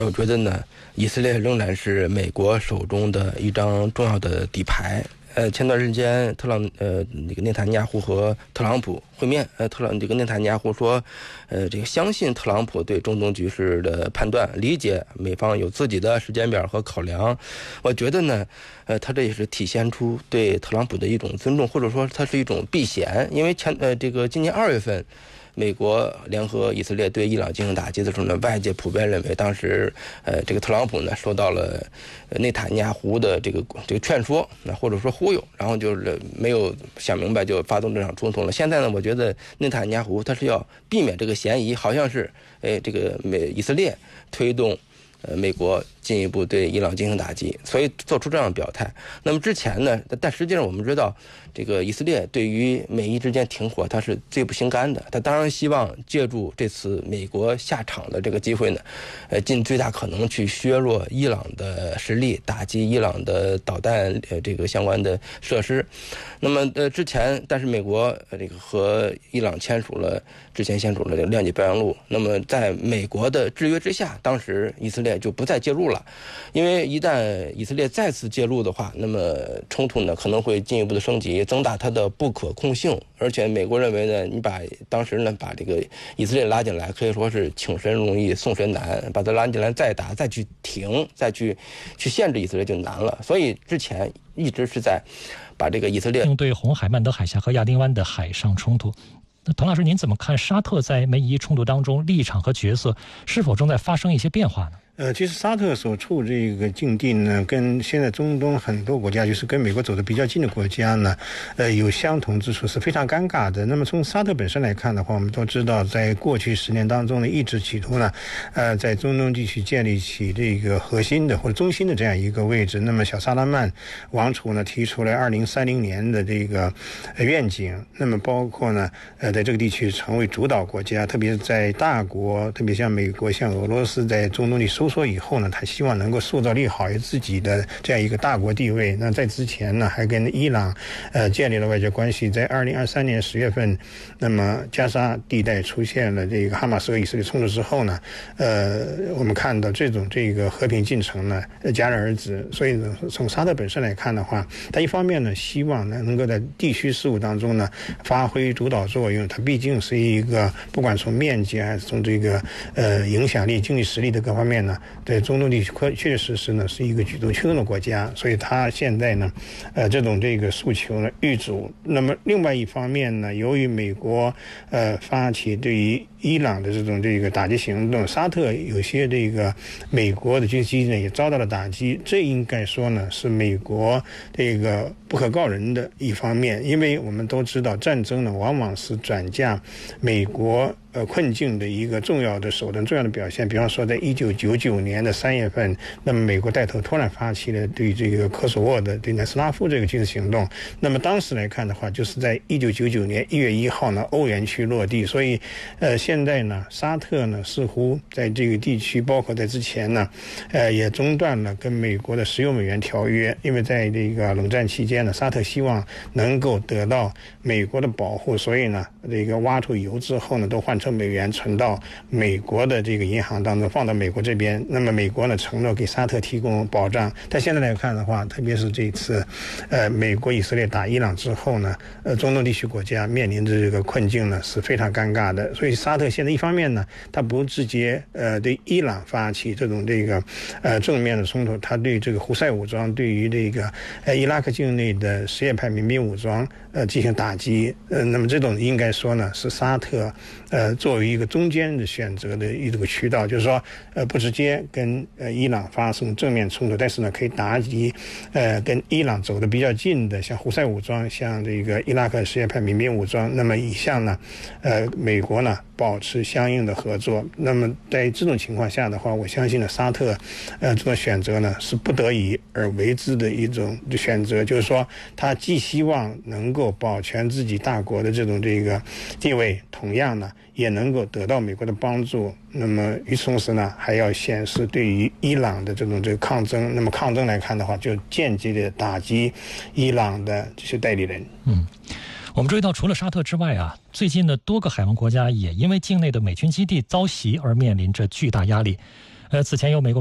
我觉得呢，以色列仍然是美国手中的一张重要的底牌。前段时间那个内塔尼亚胡和特朗普会面，这个内塔尼亚胡说，这个相信特朗普对中东局势的判断，理解美方有自己的时间表和考量。我觉得呢，他这也是体现出对特朗普的一种尊重，或者说他是一种避嫌，因为今年2月份。美国联合以色列对伊朗进行打击的时候呢，外界普遍认为当时这个特朗普呢受到了内塔尼亚胡的这个劝说，或者说忽悠，然后就是没有想明白就发动这场冲突了。现在呢，我觉得内塔尼亚胡他是要避免这个嫌疑，好像是这个以色列推动美国进一步对伊朗进行打击，所以做出这样的表态。那么之前呢，但实际上我们知道，这个以色列对于美伊之间停火，它是最不心甘的。他当然希望借助这次美国下场的这个机会呢，尽最大可能去削弱伊朗的实力，打击伊朗的导弹这个相关的设施。那么但是美国这个和伊朗之前签署了这个谅解备忘录。那么在美国的制约之下，当时以色列就不再介入了，因为一旦以色列再次介入的话，那么冲突呢可能会进一步的升级，增大它的不可控性。而且美国认为呢，你当时呢把这个以色列拉进来，可以说是请神容易送神难，把它拉进来再打再去停再去限制以色列就难了。所以之前一直是在把这个以色列应对红海、曼德海峡和亚丁湾的海上冲突。那滕老师，您怎么看沙特在美伊冲突当中立场和角色是否正在发生一些变化呢？ 其实沙特所处这个境地呢，跟现在中东很多国家，就是跟美国走得比较近的国家呢，有相同之处，是非常尴尬的。那么从沙特本身来看的话，我们都知道，在过去10年当中呢，一直企图呢，在中东地区建立起这个核心的或者中心的这样一个位置。那么小萨拉曼王储呢，提出了2030年的这个愿景，那么包括呢，在这个地区成为主导国家，特别是在大国，特别像美国、像俄罗斯在中东地收缩以后呢，他希望能够塑造利好自己的这样一个大国地位。那在之前呢，还跟伊朗建立了外交关系。在2023年10月份，那么加沙地带出现了这个哈马斯和以色列冲突之后呢，我们看到这个和平进程呢戛然而止。所以呢，从沙特本身来看的话，他一方面呢希望呢能够在地区事务当中呢发挥主导作用，它毕竟是一个不管从面积还是从这个影响力、经济实力的各方面呢，在中东地区确确实实呢是一个举足轻重的国家。所以他现在呢这个诉求呢遇阻。那么另外一方面呢，由于美国发起对于伊朗的这个打击行动，沙特有些这个美国的军事基地呢也遭到了打击。这应该说呢是美国这个不可告人的一方面，因为我们都知道战争呢往往是转嫁美国困境的一个重要的手段、重要的表现。比方说在1999年的3月份，那么美国带头突然发起了对这个科索沃的对南斯拉夫这个军事行动。那么当时来看的话，就是在1999年1月1号呢欧元区落地。所以现在呢沙特呢似乎在这个地区，包括在之前呢也中断了跟美国的石油美元条约。因为在这个冷战期间呢，沙特希望能够得到美国的保护，所以呢这个挖出油之后呢都换成美元存到美国的这个银行当中，放到美国这边。那么美国呢承诺给沙特提供保障。但现在来看的话，特别是这次美国以色列打伊朗之后呢，中东地区国家面临的这个困境呢是非常尴尬的。所以沙特现在一方面呢，他不直接对伊朗发起这个正面的冲突，他对这个胡塞武装，对于这个伊拉克境内的什叶派民兵武装进行打击。那么这种应该说呢是沙特作为一个中间的选择的一个渠道，就是说不直接跟伊朗发生正面冲突，但是呢可以打击跟伊朗走得比较近的，像胡塞武装，像这个伊拉克什叶派民兵武装。那么以向呢美国呢保持相应的合作。那么在这种情况下的话，我相信呢沙特这种选择呢是不得已而为之的一种选择，就是说他既希望能够保全自己大国的这个地位，同样呢也能够得到美国的帮助。那么与此同时呢，还要显示对于伊朗的这个抗争。那么抗争来看的话，就间接的打击伊朗的这些代理人。 我们注意到，除了沙特之外啊，最近的多个海湾国家也因为境内的美军基地遭袭而面临着巨大压力。 此前有美国